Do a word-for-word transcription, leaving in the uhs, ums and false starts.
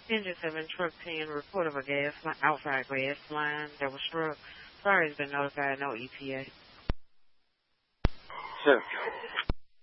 Engine seven, truck ten, report of a gas line, outside gas line that was struck. Sorry, has been notified, no E T A. Sure.